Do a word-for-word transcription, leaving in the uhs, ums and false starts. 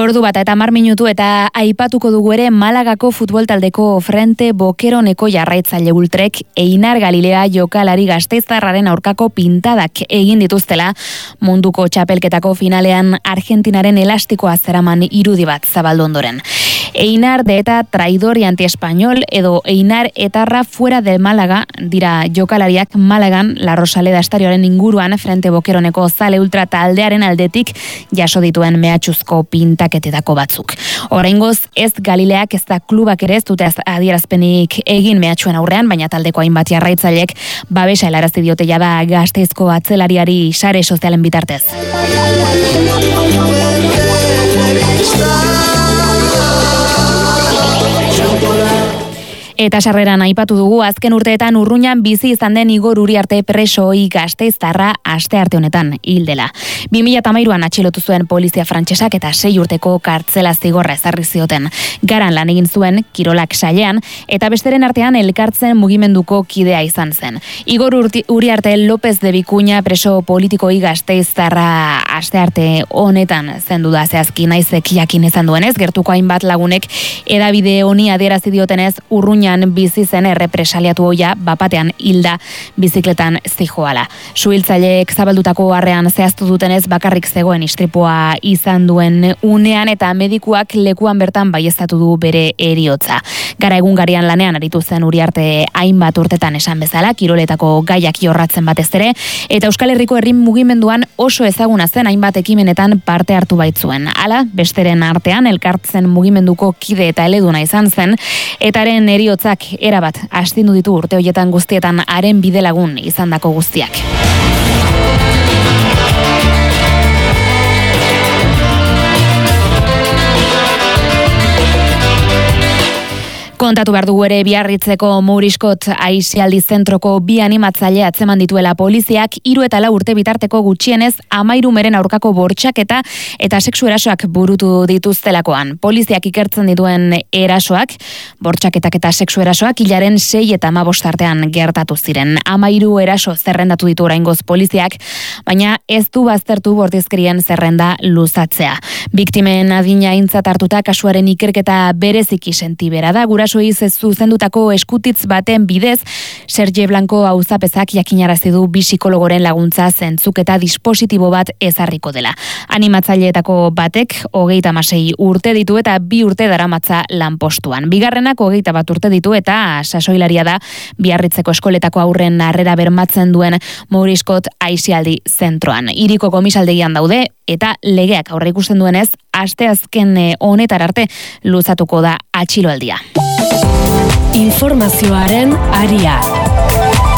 Ordu bat eta hamar minutu eta aipatuko dugu ere Malagako futbol taldeko Frente Bokeroneko jarraitzaile ultrek Einar Galilea jokalari gasteiztarraren aurkako pintadak egin dituztela munduko txapelketako finalean Argentinaren elastikoa zeraman irudi bat zabaldu ondoren. Einar de eta traidori anti-español edo Einar etarra fuera del Málaga dira jokalariak Malagan La Rosaleda estarioaren inguruan Frente Bokeroneko zale ultra taldearen aldetik jaso dituen mehatxuzko pintaketetako batzuk. Oraingoz ez Galileak ez da klubak ere ez dute adierazpenik egin mehatxuen aurrean, baina taldeko hainbat jarraitzailek babesa helarazi diote jada Gasteizko atzelariari sare sozialen bitartez. Eta sarreran aipatu dugu azken urteetan Urruñan bizi izan den Igor Uriarte presoi gasteiztarra astearte honetan hildela. bi mila hamairuan atxilotu zuen polizia frantsesak eta sei urteko kartzela zigorra ezarri zioten. Garan lan egin zuen kirolak sailean eta besteren artean elkartzen mugimenduko kidea izan zen. Igor Uriarte López de Vicuña preso politikoi gasteiztarra astearte honetan zendu da zehazki naizek jakin izan duenez, gertuko hainbat lagunek hedabide honi adierazi diotenez Urruñan bizi zen errepresaliatu hoia bapatean hilda bizikletan zijoala. Suhiltzaileek zabaldutako harrean zehaztu dutenez bakarrik zegoen istripua izan duen unean eta medikuak lekuan bertan baieztatu du bere heriotza. Gara egungarian lanean aritu zen Uriarte hainbat urtetan esan bezala, kiroletako gaiak jorratzen batez ere, eta Euskal Herriko herri mugimenduan oso ezaguna zen hainbat ekimenetan parte hartu baitzuen. Hala, besteren artean elkartzen mugimenduko kide eta eleduna izan zen, etaren heriotza erabat astindu ditu urte hoietan guztietan haren bidelagun izandako guztiak. Kontatu behar dugu ere Biarritzeko Mouriskot aisialdi zentroko bi animatzaile atzeman dituela poliziak hiru eta lau urte bitarteko gutxienez hamairu meren aurkako bortxaketa eta sexu erasoak burutu dituztelakoan. Poliziak ikertzen dituen erasoak, bortxaketak eta sexu erasoak hilaren sei eta hamabost artean gertatu ziren. Hamairu eraso zerrendatu ditu oraingoz poliziak, baina ez du baztertu bortizkerien zerrenda luzatzea. Biktimen adina aintzat hartuta kasuaren ikerketa bereziki sentibera da, gurasoei zuzendutako eskutitz baten bidez, Serge Blanco auzapezak jakinarazi du bi psikologoren laguntza zentzuk eta dispositibo bat ezarriko dela. Animatzaileetako batek hogeita hamasei urte ditu eta bi urte daramatza lanpostuan. Bigarrenak hogeita bat urte ditu eta sasoilaria da Biarritzeko eskoletako aurren harrera bermatzen duen Mouriskot aisialdi zentroan. Hiriko komisaldegian daude eta legeak aurre ikusten duenez, asteazken honetar arte luzatuko da atxiloaldia. Informazioaren aria.